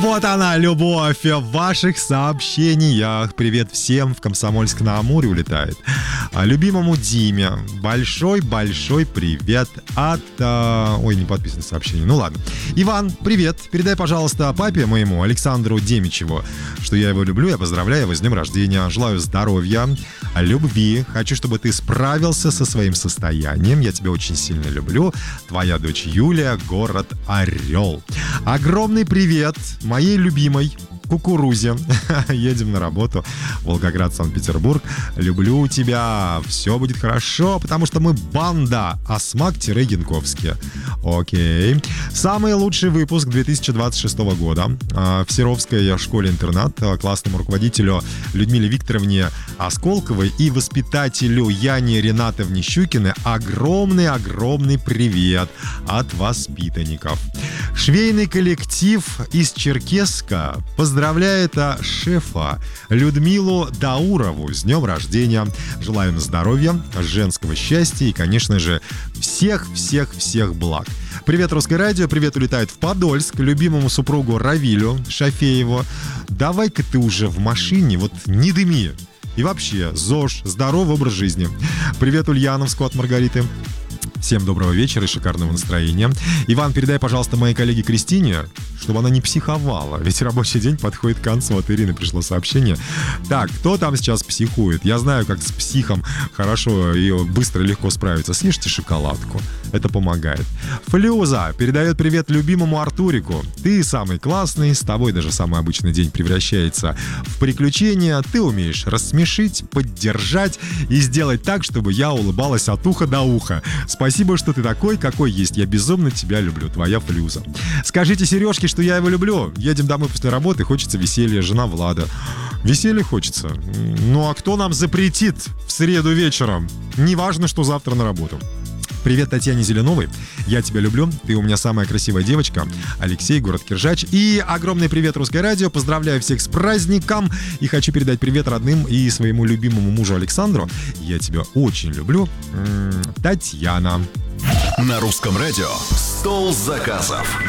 Вот она, любовь в ваших сообщениях. Привет всем, в Комсомольск-на-Амуре улетает. Любимому Диме большой-большой привет от... Ой, не подписано сообщение. Ну ладно. Иван, привет. Передай, пожалуйста, папе моему, Александру Демичеву, что я его люблю, я поздравляю его с днем рождения. Желаю здоровья, любви. Хочу, чтобы ты справился со своим состоянием. Я тебя очень сильно люблю. Твоя дочь Юлия, город Орел. Огромный привет моей любимой Кукурузе. Едем на работу. Волгоград, Санкт-Петербург. Люблю тебя. Все будет хорошо, потому что мы банда Асмак-Янковские. Окей. Самый лучший выпуск 2026 года. В Серовской школе-интернат классному руководителю Людмиле Викторовне Осколковой и воспитателю Яне Ринатовне Щукиной огромный привет от воспитанников. Швейный коллектив из Черкесска поздравляет шефа Людмилу Даурову с днем рождения. Желаем здоровья, женского счастья и, конечно же, всех благ. Привет, Русское радио, привет улетает в Подольск любимому супругу Равилю Шафееву. Давай-ка ты уже в машине, вот не дыми. И вообще, ЗОЖ, здоровый образ жизни. Привет Ульяновску от Маргариты. Всем доброго вечера и шикарного настроения. Иван, передай, пожалуйста, моей коллеге Кристине, чтобы она не психовала, ведь рабочий день подходит к концу. От Ирины пришло сообщение. Так, кто там сейчас психует? Я знаю, как с психом хорошо и быстро и легко справиться. Съешьте шоколадку, это помогает. Флюза передает привет любимому Артурику. Ты самый классный, с тобой даже самый обычный день превращается в приключения. Ты умеешь рассмешить, поддержать и сделать так, чтобы я улыбалась от уха до уха. Спасибо, что ты такой, какой есть. Я безумно тебя люблю. Твоя Флюза. Скажите Сережке, что я его люблю. Едем домой после работы, хочется веселья. Жена Влада. Веселье хочется. Ну а кто нам запретит в среду вечером? Неважно, что завтра на работу. Привет Татьяне Зеленовой. Я тебя люблю. Ты у меня самая красивая девочка. Алексей, город Киржач. И огромный привет, Русское радио. Поздравляю всех с праздником. И хочу передать привет родным и своему любимому мужу Александру. Я тебя очень люблю. Татьяна. На Русском радио «Стол заказов».